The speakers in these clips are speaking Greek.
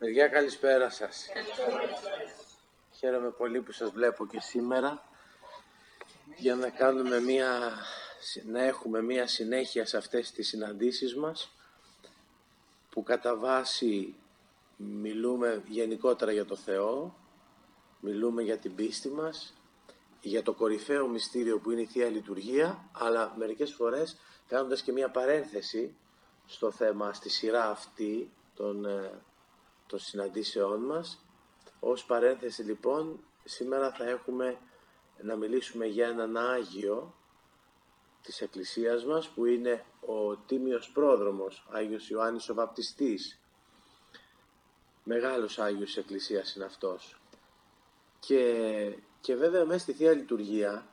Παιδιά, καλησπέρα σας. Χαίρομαι πολύ που σας βλέπω και σήμερα για να έχουμε μία συνέχεια σε αυτές τις συναντήσεις μας, που κατά βάση μιλούμε γενικότερα για το Θεό, μιλούμε για την πίστη μας, για το κορυφαίο μυστήριο που είναι η Θεία Λειτουργία, αλλά μερικές φορές κάνοντας και μία παρένθεση στο θέμα, στη σειρά αυτή των συναντήσεών μας. Ως παρένθεση λοιπόν, σήμερα θα έχουμε να μιλήσουμε για έναν Άγιο της Εκκλησίας μας, που είναι ο Τίμιος Πρόδρομος, Άγιος Ιωάννης ο Βαπτιστής. Μεγάλος Άγιος της Εκκλησίας είναι αυτός. Και βέβαια μέσα στη Θεία Λειτουργία,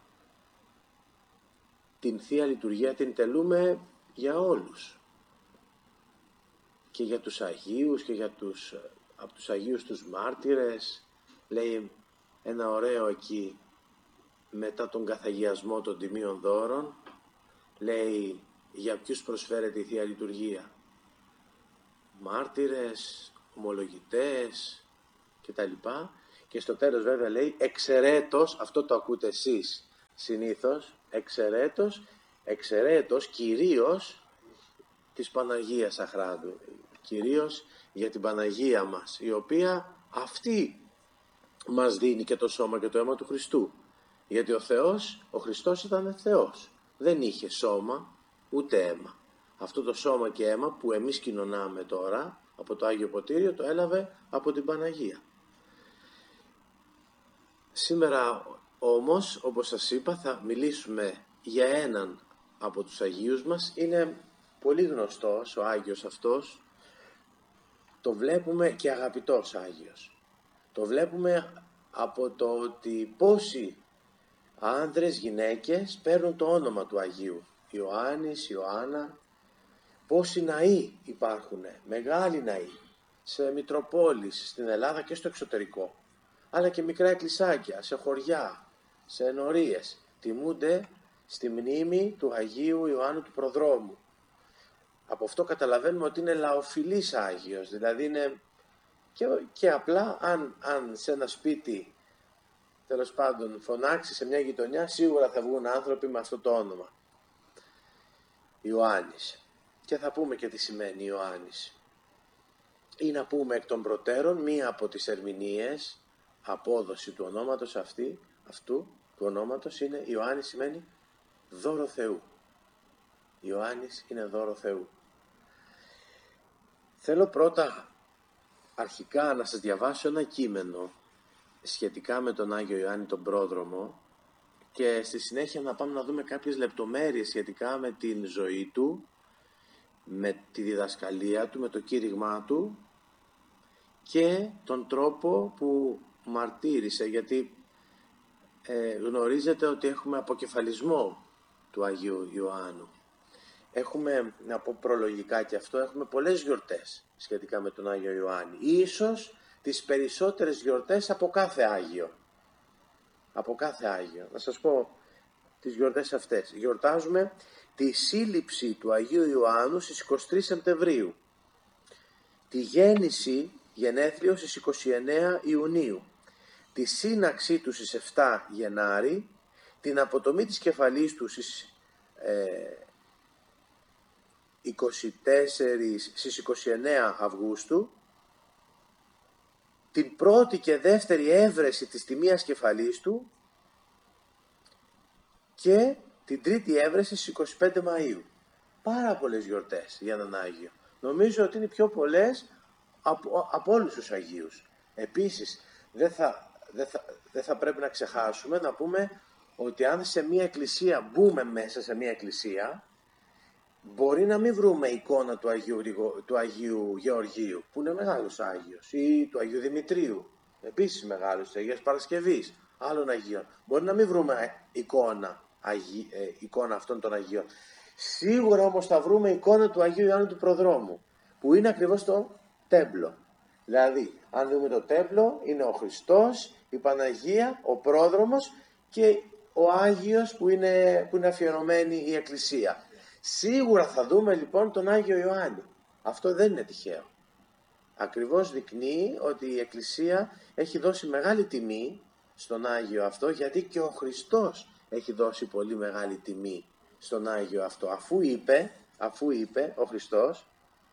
την Θεία Λειτουργία την τελούμε για όλους. Και για τους Αγίους και από τους Αγίους τους μάρτυρες. Λέει ένα ωραίο εκεί, μετά τον καθαγιασμό των τιμίων δώρων, λέει για ποιους προσφέρεται η Θεία Λειτουργία. Μάρτυρες, ομολογητές κτλ. Και στο τέλος βέβαια λέει εξαιρέτως, αυτό το ακούτε εσείς συνήθως, εξαιρέτως κυρίως της Παναγίας Αχράντου, κυρίως για την Παναγία μας, η οποία αυτή μας δίνει και το σώμα και το αίμα του Χριστού. Γιατί ο Χριστός ήταν Θεός, δεν είχε σώμα ούτε αίμα. Αυτό το σώμα και αίμα που εμείς κοινωνάμε τώρα από το Άγιο Ποτήριο, το έλαβε από την Παναγία. Σήμερα όμως, όπως σας είπα, θα μιλήσουμε για έναν από τους Αγίους μας. Είναι πολύ γνωστός ο Άγιος αυτός, το βλέπουμε και αγαπητός Άγιος. Το βλέπουμε από το ότι πόσοι άνδρες, γυναίκες παίρνουν το όνομα του Αγίου. Ιωάννης, Ιωάννα, πόσοι ναοί υπάρχουν, μεγάλοι ναοί, σε Μητροπόλεις, στην Ελλάδα και στο εξωτερικό, αλλά και μικρά εκκλησάκια, σε χωριά, σε ενορίες, τιμούνται στη μνήμη του Αγίου Ιωάννου του Προδρόμου. Από αυτό καταλαβαίνουμε ότι είναι λαοφιλής Άγιος, δηλαδή είναι και απλά αν σε ένα σπίτι, τέλος πάντων, φωνάξει σε μια γειτονιά, σίγουρα θα βγουν άνθρωποι με αυτό το όνομα, Ιωάννης. Και θα πούμε και τι σημαίνει Ιωάννης. Ή να πούμε εκ των προτέρων μία από τις ερμηνείες, απόδοση του ονόματος αυτού του ονόματος είναι Ιωάννης, σημαίνει δώρο Θεού. Ιωάννης είναι δώρο Θεού. Θέλω πρώτα αρχικά να σας διαβάσω ένα κείμενο σχετικά με τον Άγιο Ιωάννη τον Πρόδρομο, και στη συνέχεια να πάμε να δούμε κάποιες λεπτομέρειες σχετικά με την ζωή του, με τη διδασκαλία του, με το κήρυγμά του και τον τρόπο που μαρτύρησε, γιατί γνωρίζετε ότι έχουμε αποκεφαλισμό του Αγίου Ιωάννου. Έχουμε, να πω προλογικά και αυτό, έχουμε πολλές γιορτές σχετικά με τον Άγιο Ιωάννη. Ίσως τις περισσότερες γιορτές από κάθε Άγιο. Από κάθε Άγιο. Να σας πω τις γιορτές αυτές. Γιορτάζουμε τη σύλληψη του Αγίου Ιωάννου στις 23 Σεπτεμβρίου. Τη γενέθλιο στις 29 Ιουνίου. Τη σύναξή του στις 7 Γενάρη. Την αποτομή της κεφαλής του στις 29 Αυγούστου, την πρώτη και δεύτερη έβρεση της τιμίας κεφαλής του και την τρίτη έβρεση στις 25 Μαΐου. Πάρα πολλές γιορτές για έναν Άγιο. Νομίζω ότι είναι πιο πολλές από όλους τους Αγίους. Επίσης δεν θα πρέπει να ξεχάσουμε να πούμε ότι αν σε μια εκκλησία μπούμε μέσα σε μια εκκλησία, μπορεί να μην βρούμε εικόνα του Αγίου Γεωργίου, που είναι μεγάλος Άγιος, ή του Αγίου Δημητρίου, επίσης μεγάλος, της Αγίας Παρασκευής, άλλων Αγίων. Μπορεί να μην βρούμε εικόνα αυτών των Αγίων. Σίγουρα όμως θα βρούμε εικόνα του Αγίου Ιωάννου του Προδρόμου, που είναι ακριβώς το τέμπλο. Δηλαδή, αν δούμε το τέμπλο, είναι ο Χριστός, η Παναγία, ο Πρόδρομος και ο Άγιος που είναι αφιερωμένη η Εκκλησία. Σίγουρα θα δούμε λοιπόν τον Άγιο Ιωάννη. Αυτό δεν είναι τυχαίο. ακριβώς δεικνύει ότι η Εκκλησία έχει δώσει μεγάλη τιμή στον Άγιο αυτό, γιατί και ο Χριστός έχει δώσει πολύ μεγάλη τιμή στον Άγιο αυτό. Αφού είπε ο Χριστός,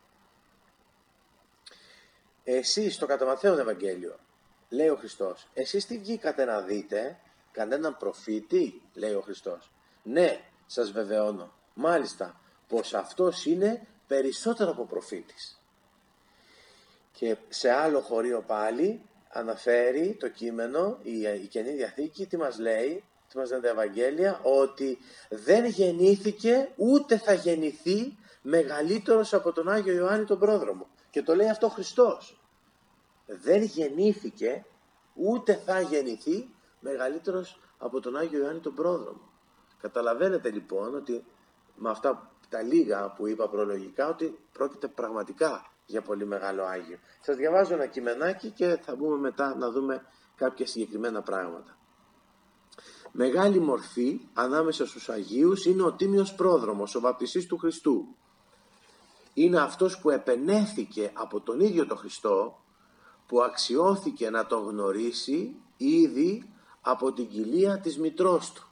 εσείς στο κατά Ματθαίον Ευαγγέλιο, λέει ο Χριστός, εσείς τι βγήκατε να δείτε, κανέναν προφήτη, λέει ο Χριστός. Ναι, σας βεβαιώνω, μάλιστα, πως αυτός είναι περισσότερο από προφήτης. Και σε άλλο χωρίο πάλι αναφέρει το κείμενο, η Καινή Διαθήκη, τι μας λέει, τι μας λένε τα Ευαγγέλια, ότι δεν γεννήθηκε ούτε θα γεννηθεί μεγαλύτερος από τον Άγιο Ιωάννη τον Πρόδρομο. Και το λέει αυτό ο Χριστός. Δεν γεννήθηκε ούτε θα γεννηθεί μεγαλύτερος από τον Άγιο Ιωάννη τον Πρόδρομο. Καταλαβαίνετε λοιπόν ότι με αυτά τα λίγα που είπα προλογικά ότι πρόκειται πραγματικά για πολύ μεγάλο Άγιο. Σας διαβάζω ένα κειμενάκι και θα μπούμε μετά να δούμε κάποια συγκεκριμένα πράγματα. Μεγάλη μορφή ανάμεσα στους Αγίους είναι ο Τίμιος Πρόδρομος, ο βαπτιστής του Χριστού. Είναι αυτός που επενέθηκε από τον ίδιο τον Χριστό, που αξιώθηκε να τον γνωρίσει ήδη από την κοιλία της μητρός του.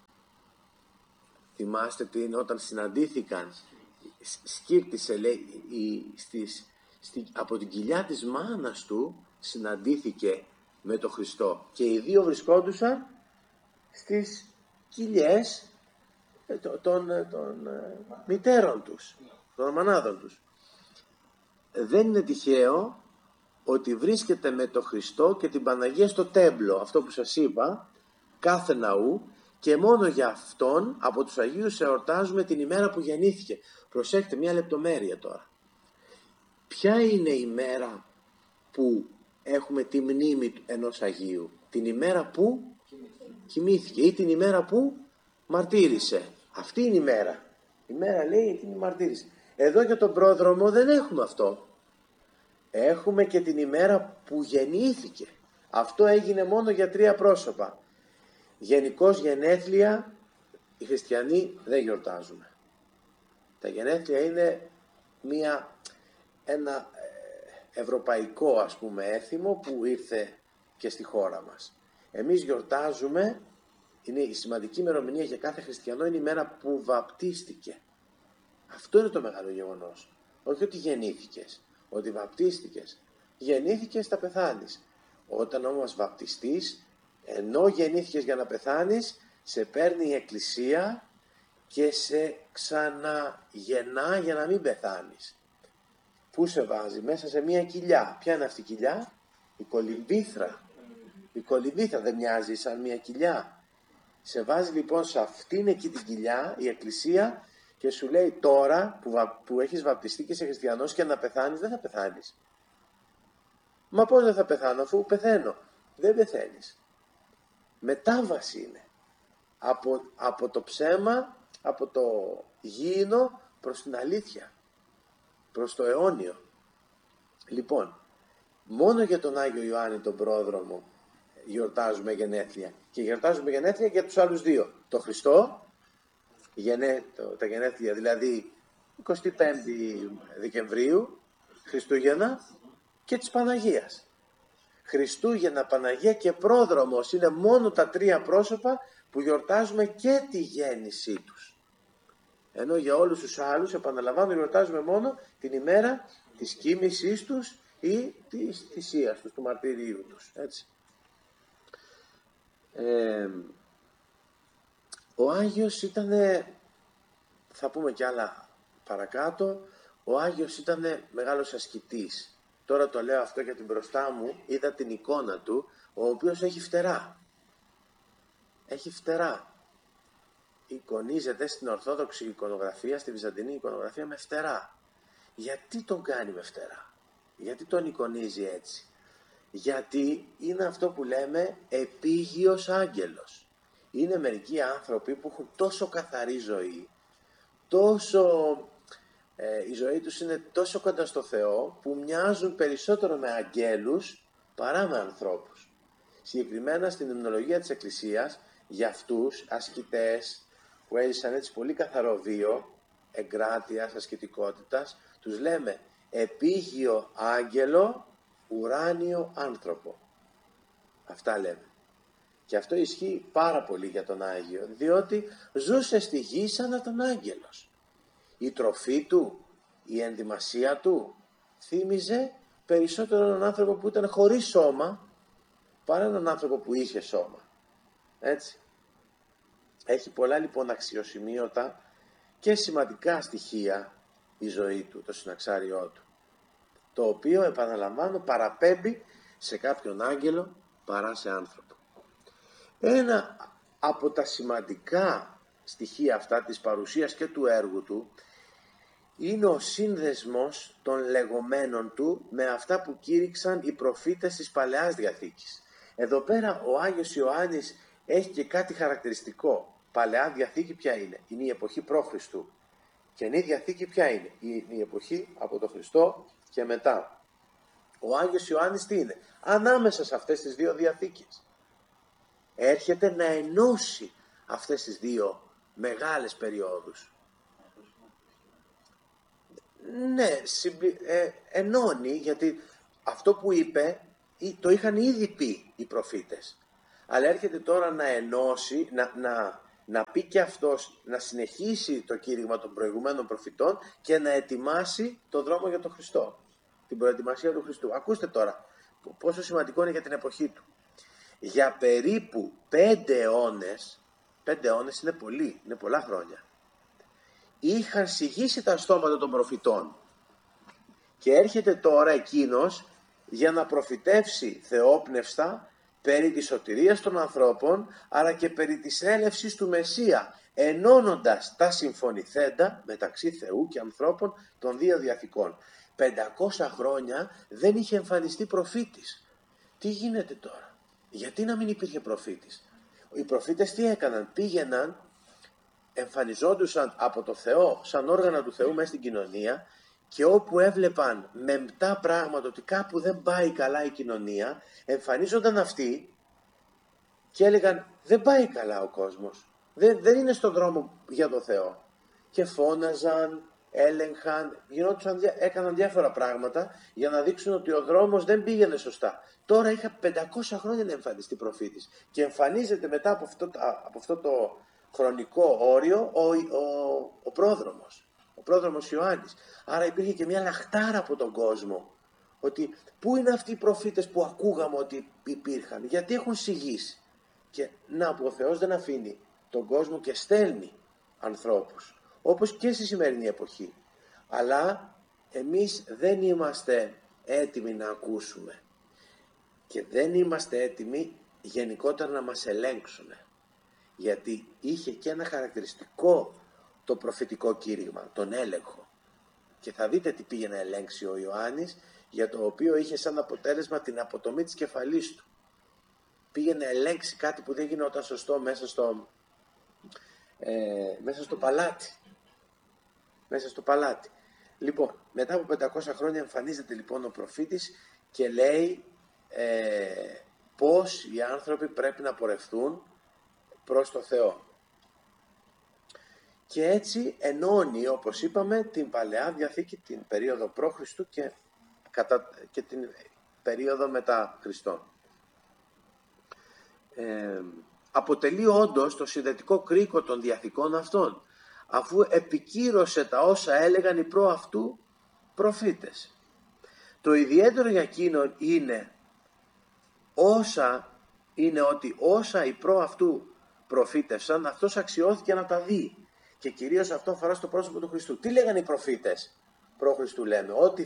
Θυμάστε τι είναι όταν συναντήθηκαν, σκύρτησε λέει, από την κοιλιά της μάνας του συναντήθηκε με τον Χριστό και οι δύο βρισκόντουσαν στις κοιλιές των μητέρων τους, των μανάδων τους. Δεν είναι τυχαίο ότι βρίσκεται με τον Χριστό και την Παναγία στο τέμπλο, αυτό που σας είπα, κάθε ναού, και μόνο για αυτόν από τους Αγίους εορτάζουμε την ημέρα που γεννήθηκε. Προσέξτε μια λεπτομέρεια τώρα. Ποια είναι η μέρα που έχουμε τη μνήμη ενός Αγίου? Την ημέρα που κοιμήθηκε ή την ημέρα που μαρτύρησε. Αυτή είναι η μέρα. Η μέρα λέει την μαρτύρησε. Εδώ για τον πρόδρομο δεν έχουμε αυτό. Έχουμε και την ημέρα που γεννήθηκε. Αυτό έγινε μόνο για 3 πρόσωπα. Γενικώς γενέθλια οι χριστιανοί δεν γιορτάζουμε. Τα γενέθλια είναι ένα ευρωπαϊκό ας πούμε έθιμο που ήρθε και στη χώρα μας. Εμείς γιορτάζουμε, είναι η σημαντική ημερομηνία για κάθε χριστιανό, είναι η μέρα που βαπτίστηκε. Αυτό είναι το μεγάλο γεγονός. Όχι ότι γεννήθηκες, ότι βαπτίστηκες. Γεννήθηκες, θα πεθάνεις. Όταν όμως βαπτιστείς, ενώ γεννήθηκες για να πεθάνεις, σε παίρνει η Εκκλησία και σε ξαναγεννά για να μην πεθάνεις. Πού σε βάζει? Μέσα σε μια κοιλιά. Ποια είναι αυτή η κοιλιά? Η κολυμβήθρα. Η κολυμβήθρα δεν μοιάζει σαν μια κοιλιά? Σε βάζει λοιπόν σε αυτήν εκεί την κοιλιά η Εκκλησία και σου λέει τώρα που έχεις βαπτιστεί και είσαι χριστιανός και να πεθάνεις, δεν θα πεθάνεις. Μα πώς δεν θα πεθάνω αφού πεθαίνω? Δεν πεθαίνεις. Μετάβαση είναι. Από το ψέμα, από το γήινο προς την αλήθεια, προς το αιώνιο. Λοιπόν, μόνο για τον Άγιο Ιωάννη τον Πρόδρομο γιορτάζουμε γενέθλια. Και γιορτάζουμε γενέθλια για τους άλλους δύο. Το Χριστό, τα γενέθλια δηλαδή 25 Δεκεμβρίου, Χριστούγεννα, και της Παναγίας. Χριστούγεννα, Παναγία και Πρόδρομος είναι μόνο τα 3 πρόσωπα που γιορτάζουμε και τη γέννησή τους. Ενώ για όλους τους άλλους, επαναλαμβάνω, γιορτάζουμε μόνο την ημέρα της κοίμησής τους ή της θυσίας τους, του μαρτυρίου τους. Έτσι. Ο Άγιος ήταν, θα πούμε κι άλλα παρακάτω, ο Άγιος ήταν μεγάλος ασκητής. Τώρα το λέω αυτό γιατί μπροστά μου είδα την εικόνα του, ο οποίος έχει φτερά. Έχει φτερά. Εικονίζεται στην Ορθόδοξη εικονογραφία, στη Βυζαντινή εικονογραφία με φτερά. Γιατί τον κάνει με φτερά? Γιατί τον εικονίζει έτσι? Γιατί είναι αυτό που λέμε επίγειος άγγελος. Είναι μερικοί άνθρωποι που έχουν τόσο καθαρή ζωή, η ζωή τους είναι τόσο κοντά στο Θεό, που μοιάζουν περισσότερο με αγγέλους παρά με ανθρώπους. Συγκεκριμένα στην υμνολογία της Εκκλησίας, για αυτούς ασκητές που έζησαν έτσι πολύ καθαρό βίο, εγκράτειας, ασκητικότητας, τους λέμε επίγειο άγγελο, ουράνιο άνθρωπο. Αυτά λέμε. Και αυτό ισχύει πάρα πολύ για τον Άγιο, διότι ζούσε στη γη σαν να τον άγγελος. Η τροφή του, η ενδυμασία του θύμιζε περισσότερο έναν άνθρωπο που ήταν χωρίς σώμα παρά έναν άνθρωπο που είχε σώμα. Έτσι. Έχει πολλά λοιπόν αξιοσημείωτα και σημαντικά στοιχεία η ζωή του, το συναξάριό του, το οποίο, επαναλαμβάνω, παραπέμπει σε κάποιον άγγελο παρά σε άνθρωπο. Ένα από τα σημαντικά στοιχεία αυτά της παρουσίας και του έργου του είναι ο σύνδεσμος των λεγόμενων του με αυτά που κήρυξαν οι προφήτες της Παλαιάς Διαθήκης. Εδώ πέρα ο Άγιος Ιωάννης έχει και κάτι χαρακτηριστικό. Παλαιά Διαθήκη ποια είναι? Είναι η εποχή π.Χ. Καινή Διαθήκη ποια είναι? Είναι η εποχή από τον Χριστό και μετά. Ο Άγιος Ιωάννης τι είναι? Ανάμεσα σε αυτές τις δύο διαθήκες. Έρχεται να ενώσει αυτές τις δύο μεγάλες περιόδους. Ναι, ενώνει, γιατί αυτό που είπε το είχαν ήδη πει οι προφήτες. Αλλά έρχεται τώρα να ενώσει, να πει και αυτός, να συνεχίσει το κήρυγμα των προηγουμένων προφητών και να ετοιμάσει το δρόμο για τον Χριστό. Την προετοιμασία του Χριστού. Ακούστε τώρα πόσο σημαντικό είναι για την εποχή του. Για περίπου 5 αιώνες, 5 αιώνες είναι πολύ, είναι πολλά χρόνια, είχαν συγγύσει τα στόματα των προφητών και έρχεται τώρα εκείνος για να προφητεύσει θεόπνευστα περί της σωτηρίας των ανθρώπων, αλλά και περί της έλευσης του Μεσσία, ενώνοντας τα συμφωνηθέντα μεταξύ Θεού και ανθρώπων των δύο διαθηκών. 500 χρόνια δεν είχε εμφανιστεί προφήτης. Τι γίνεται τώρα? Γιατί να μην υπήρχε προφήτης? Οι προφήτες τι έκαναν? Πήγαιναν, εμφανιζόντουσαν από το Θεό σαν όργανα του Θεού μέσα στην κοινωνία, και όπου έβλεπαν μεμπτά πράγματα ότι κάπου δεν πάει καλά η κοινωνία, εμφανίζονταν αυτοί και έλεγαν δεν πάει καλά ο κόσμος, δεν είναι στον δρόμο για το Θεό, και φώναζαν, έλεγχαν, έκαναν διάφορα πράγματα για να δείξουν ότι ο δρόμος δεν πήγαινε σωστά. Τώρα είχα 500 χρόνια να εμφανιστεί προφήτης και εμφανίζεται μετά από αυτό το χρονικό όριο ο πρόδρομος Ιωάννης. Άρα υπήρχε και μια λαχτάρα από τον κόσμο, ότι πού είναι αυτοί οι προφήτες που ακούγαμε ότι υπήρχαν, γιατί έχουν συγγύσει. Και να, που ο Θεός δεν αφήνει τον κόσμο και στέλνει ανθρώπους, όπως και στη σημερινή εποχή. Αλλά εμείς δεν είμαστε έτοιμοι να ακούσουμε και δεν είμαστε έτοιμοι γενικότερα να μας ελέγξουν, γιατί είχε και ένα χαρακτηριστικό το προφητικό κήρυγμα, τον έλεγχο. Και θα δείτε τι πήγε να ελέγξει ο Ιωάννης, για το οποίο είχε σαν αποτέλεσμα την αποτομή της κεφαλής του. Πήγε να ελέγξει κάτι που δεν γινόταν σωστό μέσα στο παλάτι. Μέσα στο παλάτι. Λοιπόν, μετά από 500 χρόνια εμφανίζεται λοιπόν ο προφήτης και λέει πώς οι άνθρωποι πρέπει να πορευτούν προς το Θεό. Και έτσι ενώνει, όπως είπαμε, την Παλαιά Διαθήκη, την περίοδο π.Χ. και την περίοδο μετά Χριστόν. Αποτελεί όντως το συνδετικό κρίκο των διαθηκών αυτών, αφού επικύρωσε τα όσα έλεγαν οι προαυτού προφήτες. Το ιδιαίτερο για εκείνον είναι ότι όσα οι προαυτού προφήτευσαν, αυτός αξιώθηκε να τα δει. Και κυρίως αυτό αφορά στο πρόσωπο του Χριστού. Τι λέγανε οι προφήτες π.Χ. λέμε? Ότι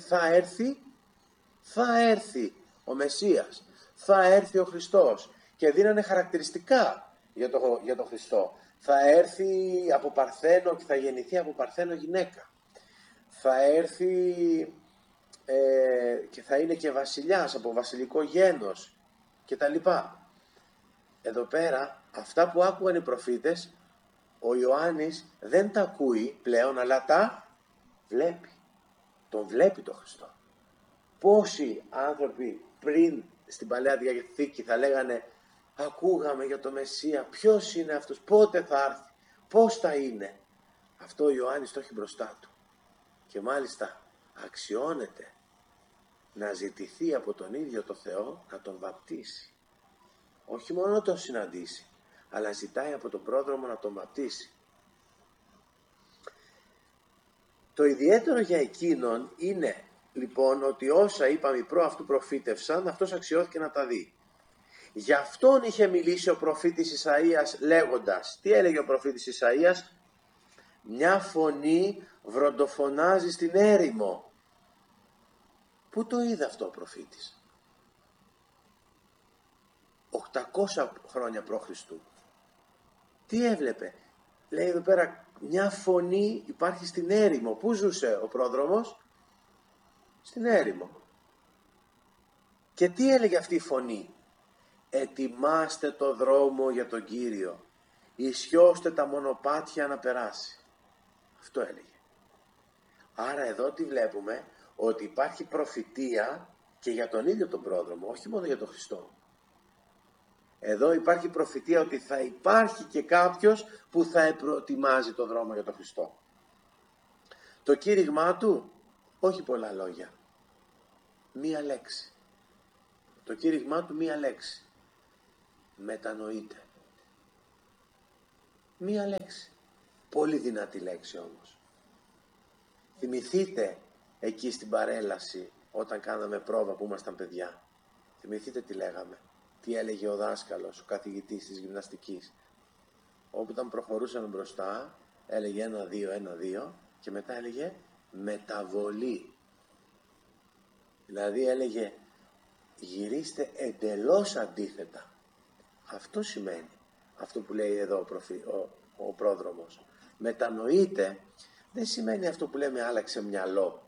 θα έρθει ο Μεσσίας, θα έρθει ο Χριστός, και δίνανε χαρακτηριστικά για τον Χριστό. Θα έρθει από Παρθένο και θα γεννηθεί από Παρθένο γυναίκα. Θα έρθει και θα είναι και βασιλιάς από βασιλικό γένος και τα λοιπά. Εδώ πέρα αυτά που άκουγαν οι προφήτες, ο Ιωάννης δεν τα ακούει πλέον, αλλά τα βλέπει. Τον βλέπει τον Χριστό. Πόσοι άνθρωποι πριν στην Παλαιά Διαθήκη θα λέγανε ακούγαμε για το Μεσσία, ποιος είναι αυτός, πότε θα έρθει, πώς θα είναι? Αυτό ο Ιωάννης το έχει μπροστά του. Και μάλιστα αξιώνεται να ζητηθεί από τον ίδιο το Θεό να τον βαπτίσει. Όχι μόνο να τον συναντήσει, αλλά ζητάει από τον πρόδρομο να τον βαπτίσει. Το ιδιαίτερο για εκείνον είναι λοιπόν ότι όσα είπαμε οι προ αυτού προφήτευσαν, αυτός αξιώθηκε να τα δει. Γι' αυτόν είχε μιλήσει ο προφήτης Ισαΐας λέγοντας. Τι έλεγε ο προφήτης Ισαΐας? Μια φωνή βροντοφωνάζει στην έρημο. Πού το είδε αυτό ο προφήτης? 800 χρόνια π.Χ. Τι έβλεπε? Λέει εδώ πέρα, μια φωνή υπάρχει στην έρημο. Πού ζούσε ο πρόδρομος? Στην έρημο. Και τι έλεγε αυτή η φωνή? Ετοιμάστε το δρόμο για τον Κύριο, ισιώστε τα μονοπάτια να περάσει. Αυτό έλεγε. Άρα εδώ τι βλέπουμε? Ότι υπάρχει προφητεία και για τον ίδιο τον πρόδρομο, όχι μόνο για τον Χριστό. Εδώ υπάρχει προφητεία ότι θα υπάρχει και κάποιος που θα προετοιμάζει το δρόμο για τον Χριστό. Το κήρυγμά του, όχι πολλά λόγια, μία λέξη. Το κήρυγμά του μία λέξη. Μετανοείτε. Μία λέξη. Πολύ δυνατή λέξη όμως. Θυμηθείτε εκεί στην παρέλαση όταν κάναμε πρόβα που ήμασταν παιδιά. Θυμηθείτε τι λέγαμε. Τι έλεγε ο δάσκαλος, ο καθηγητής της γυμναστικής. Όταν προχωρούσαμε μπροστά έλεγε 1-2, 1-2 και μετά έλεγε μεταβολή. Δηλαδή έλεγε γυρίστε εντελώς αντίθετα. Αυτό σημαίνει αυτό που λέει εδώ ο πρόδρομος. Μετανοείτε δεν σημαίνει αυτό που λέμε άλλαξε μυαλό.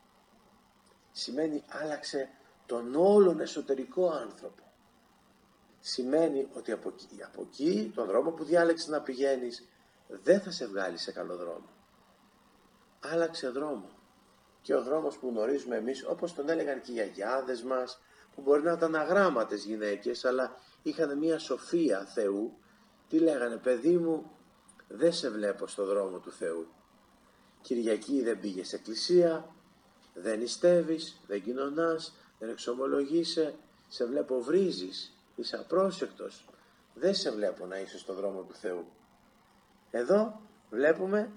Σημαίνει άλλαξε τον όλον εσωτερικό άνθρωπο. Σημαίνει ότι από εκεί τον δρόμο που διάλεξες να πηγαίνεις δεν θα σε βγάλει σε καλό δρόμο. Άλλαξε δρόμο. Και ο δρόμος που γνωρίζουμε εμείς, όπως τον έλεγαν και οι γιαγιάδες μας, που μπορεί να ήταν αγράμματες γυναίκες, αλλά είχαν μια σοφία Θεού, τι λέγανε? Παιδί μου, δεν σε βλέπω στο δρόμο του Θεού. Κυριακή δεν πήγες εκκλησία, δεν νηστεύεις, δεν κοινωνάς, δεν εξομολογείσαι, σε βλέπω βρίζεις, είσαι απρόσεκτος, δεν σε βλέπω να είσαι στο δρόμο του Θεού. Εδώ βλέπουμε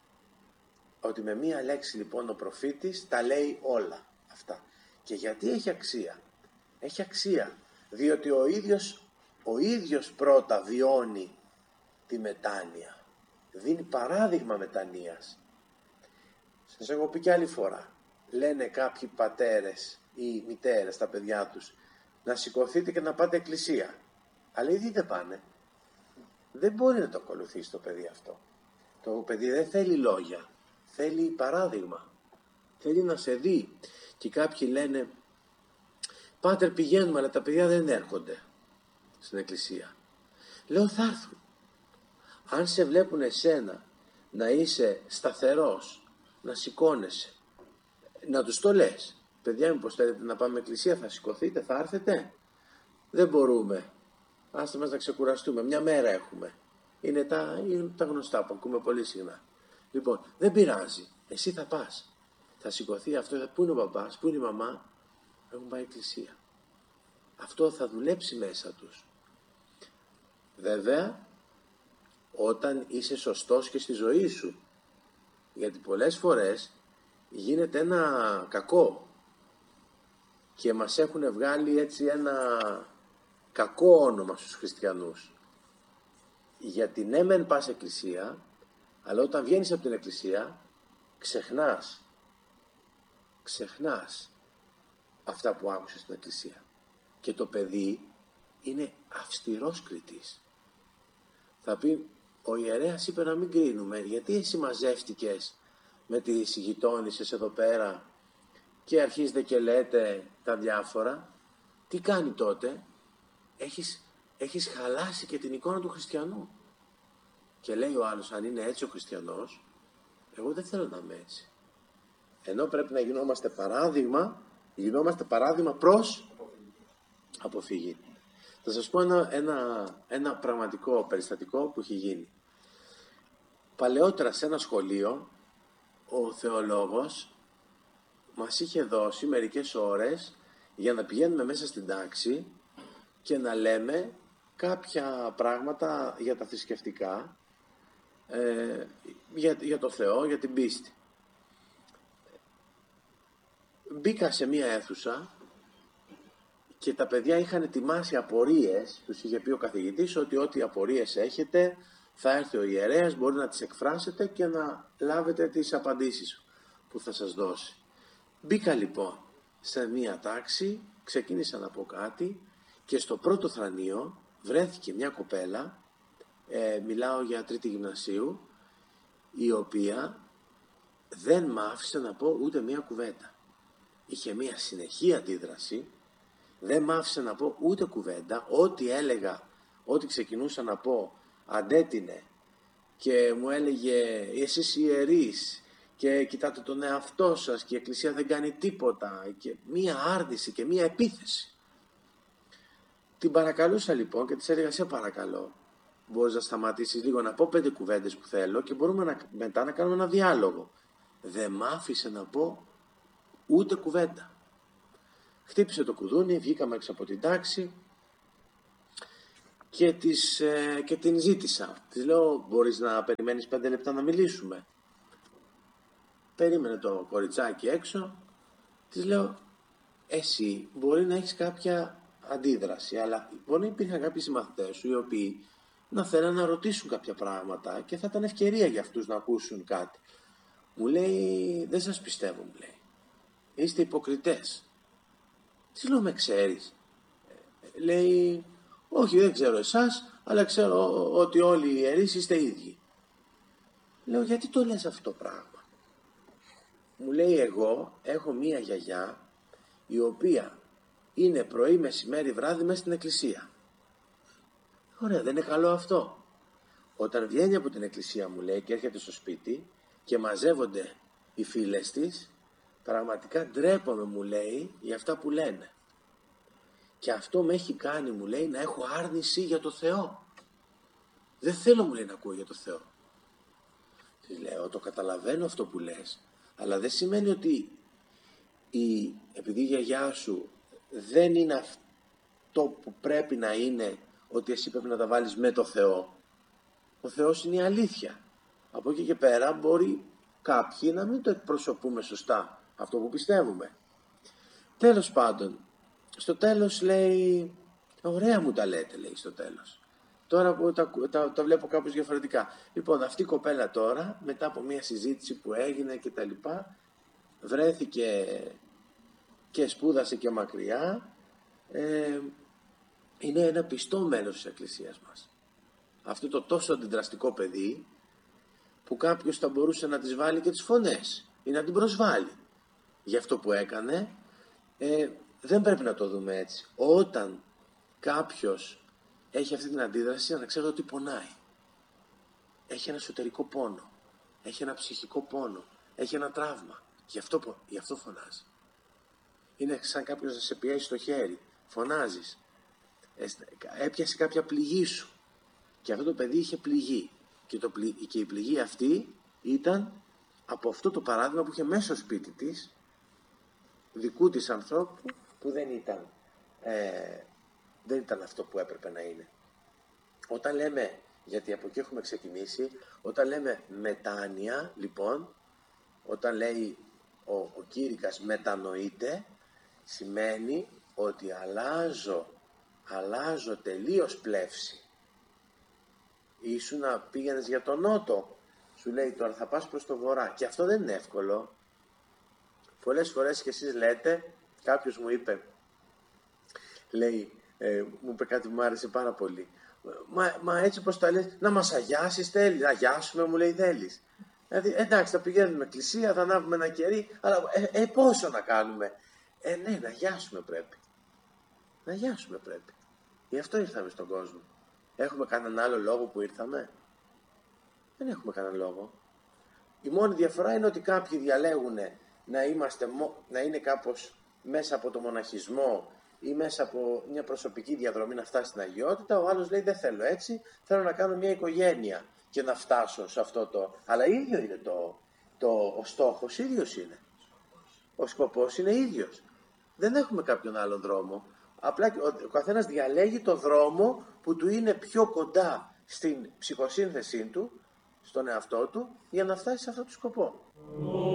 ότι με μία λέξη λοιπόν ο προφήτης τα λέει όλα αυτά. Και γιατί έχει αξία? Έχει αξία διότι ο ίδιος πρώτα βιώνει τη μετάνοια. Δίνει παράδειγμα μετανοίας. Σας έχω πει και άλλη φορά. Λένε κάποιοι πατέρες ή μητέρες στα παιδιά τους να σηκωθείτε και να πάτε εκκλησία. Αλλά ήδη δεν πάνε. Δεν μπορεί να το ακολουθήσει το παιδί αυτό. Το παιδί δεν θέλει λόγια. Θέλει παράδειγμα. Θέλει να σε δει. Και κάποιοι λένε πάτερ πηγαίνουμε αλλά τα παιδιά δεν έρχονται στην εκκλησία. Λέω θα έρθουν. Αν σε βλέπουν εσένα να είσαι σταθερός, να σηκώνεσαι, να τους το λες. Παιδιά μου, πως θέλετε να πάμε εκκλησία, θα σηκωθείτε, θα έρθετε? Δεν μπορούμε. Άστε μας να ξεκουραστούμε. Μια μέρα έχουμε. Είναι τα γνωστά που ακούμε πολύ συχνά. Λοιπόν, δεν πειράζει. Εσύ θα πας. Θα σηκωθεί αυτό. Πού είναι ο μπαμπάς, πού είναι η μαμά? Έχουν πάει εκκλησία. Αυτό θα δουλέψει μέσα τους. Βέβαια, όταν είσαι σωστός και στη ζωή σου. Γιατί πολλές φορές γίνεται ένα κακό και μας έχουν βγάλει έτσι ένα κακό όνομα στους χριστιανούς. Γιατί ναι μεν πας εκκλησία, αλλά όταν βγαίνεις από την εκκλησία ξεχνάς αυτά που άκουσες στην εκκλησία. Και το παιδί είναι αυστηρός κριτής. Θα πει ο ιερέας είπε να μην κρίνουμε, γιατί εσύ μαζεύτηκες με τις γειτόνισσες εδώ πέρα και αρχίζετε και λέτε τα διάφορα? Τι κάνει τότε? Έχεις χαλάσει και την εικόνα του χριστιανού. Και λέει ο άλλος, αν είναι έτσι ο χριστιανός, εγώ δεν θέλω να είμαι έτσι. Ενώ πρέπει να γινόμαστε παράδειγμα προς αποφυγή. Θα σας πω ένα πραγματικό περιστατικό που έχει γίνει. Παλαιότερα σε ένα σχολείο, ο θεολόγος μας είχε δώσει μερικές ώρες για να πηγαίνουμε μέσα στην τάξη και να λέμε κάποια πράγματα για τα θρησκευτικά, για το Θεό, για την πίστη. Μπήκα σε μία αίθουσα και τα παιδιά είχαν ετοιμάσει απορίες. Τους είχε πει ο καθηγητής ότι ό,τι απορίες έχετε θα έρθει ο ιερέας, μπορεί να τις εκφράσετε και να λάβετε τις απαντήσεις που θα σας δώσει. Μπήκα λοιπόν σε μία τάξη, ξεκίνησα να πω κάτι και στο πρώτο θρανείο βρέθηκε μια κοπέλα, μιλάω για τρίτη γυμνασίου, η οποία δεν μ' άφησε να πω ούτε μία κουβέντα. Είχε μία συνεχή αντίδραση, δεν μ' άφησε να πω ούτε κουβέντα, ό,τι έλεγα, ό,τι ξεκινούσα να πω αντέτεινε και μου έλεγε εσείς ιερείς και κοιτάτε τον εαυτό σας και η Εκκλησία δεν κάνει τίποτα, και μία άρνηση και μία επίθεση. Την παρακαλούσα λοιπόν και της έλεγα σε παρακαλώ, μπορείς να σταματήσεις λίγο να πω 5 κουβέντες που θέλω και μπορούμε μετά να κάνουμε ένα διάλογο. Δεν μ' άφησε να πω ούτε κουβέντα. Χτύπησε το κουδούνι, βγήκαμε έξω από την τάξη και την ζήτησα. Της λέω, μπορείς να περιμένεις 5 λεπτά να μιλήσουμε? Περίμενε το κοριτσάκι έξω. Της λέω, εσύ μπορεί να έχεις κάποια αντίδραση, αλλά μπορεί να υπήρχαν κάποιοι συμμαθητές σου οι οποίοι να θέλουν να ρωτήσουν κάποια πράγματα και θα ήταν ευκαιρία για αυτούς να ακούσουν κάτι. Μου λέει, δεν σας πιστεύω, μου λέει. Είστε υποκριτές. Τι λέω, με ξέρεις? Λέει, όχι, δεν ξέρω εσάς, αλλά ξέρω ότι όλοι οι ιερείς είστε ίδιοι. Λέω, γιατί το λες αυτό το πράγμα? Μου λέει, εγώ έχω μία γιαγιά η οποία είναι πρωί, μεσημέρι, βράδυ μέσα στην εκκλησία. Ωραία, δεν είναι καλό αυτό? Όταν βγαίνει από την εκκλησία, μου λέει, και έρχεται στο σπίτι και μαζεύονται οι φίλες της, πραγματικά ντρέπομαι, μου λέει, για αυτά που λένε. Και αυτό με έχει κάνει, μου λέει, να έχω άρνηση για το Θεό. Δεν θέλω, μου λέει, να ακούω για το Θεό. Της λέω, το καταλαβαίνω αυτό που λες, αλλά δεν σημαίνει ότι επειδή η γιαγιά σου δεν είναι αυτό που πρέπει να είναι, ότι εσύ πρέπει να τα βάλεις με το Θεό. Ο Θεός είναι η αλήθεια. Από εκεί και πέρα μπορεί κάποιοι να μην το εκπροσωπούμε σωστά αυτό που πιστεύουμε. Τέλος πάντων, στο τέλος λέει, ωραία μου τα λέτε, λέει στο τέλος. Τώρα που τα βλέπω κάπως διαφορετικά. Λοιπόν, αυτή η κοπέλα τώρα, μετά από μια συζήτηση που έγινε και τα λοιπά, βρέθηκε και σπούδασε και μακριά, είναι ένα πιστό μέλος της Εκκλησίας μας. Αυτό το τόσο αντιδραστικό παιδί, που κάποιος θα μπορούσε να της βάλει και τις φωνές ή να την προσβάλλει για αυτό που έκανε, δεν πρέπει να το δούμε έτσι. Όταν κάποιος έχει αυτή την αντίδραση, να ξέρετε ότι πονάει. Έχει ένα εσωτερικό πόνο, έχει ένα ψυχικό πόνο, έχει ένα τραύμα. Γι' αυτό φωνάζει. Είναι σαν κάποιος να σε πιέσει στο χέρι. Φωνάζεις. Έπιασε κάποια πληγή σου. Και αυτό το παιδί είχε πληγή. Και η πληγή αυτή ήταν από αυτό το παράδειγμα που είχε μέσα στο σπίτι της, δικού της ανθρώπου, που δεν ήταν αυτό που έπρεπε να είναι. Όταν λέμε, γιατί από εκεί έχουμε ξεκινήσει, όταν λέμε μετάνοια, λοιπόν, όταν λέει ο Κήρυκας μετανοείται, σημαίνει ότι αλλάζω τελείως πλεύση. Ήσου να πήγαινες για τον νότο, σου λέει τώρα θα πας προς το βορρά, και αυτό δεν είναι εύκολο. Πολλές φορές και εσείς λέτε, κάποιος μου είπε, λέει, μου είπε κάτι που μου άρεσε πάρα πολύ. Μα έτσι πως τα λες, να μας αγιάσεις θέλεις, να αγιάσουμε, μου λέει, θέλεις? Δηλαδή, εντάξει, θα πηγαίνουμε εκκλησία, θα ανάβουμε ένα κερί, αλλά πόσο να κάνουμε? Ναι, να αγιάσουμε πρέπει. Να αγιάσουμε πρέπει. Γι' αυτό ήρθαμε στον κόσμο. Έχουμε κανέναν άλλο λόγο που ήρθαμε? Δεν έχουμε κανέναν λόγο. Η μόνη διαφορά είναι ότι κάποιοι διαλέγουν να είναι κάπως μέσα από το μοναχισμό ή μέσα από μια προσωπική διαδρομή να φτάσει στην αγιότητα. Ο άλλος λέει, δεν θέλω έτσι, θέλω να κάνω μια οικογένεια και να φτάσω σε αυτό το... Αλλά ίδιο είναι ο στόχος, ίδιος είναι. Ο σκοπός είναι ίδιος. Δεν έχουμε κάποιον άλλο δρόμο. Απλά ο καθένας διαλέγει το δρόμο που του είναι πιο κοντά στην ψυχοσύνθεσή του, στον εαυτό του, για να φτάσει σε αυτό το σκοπό.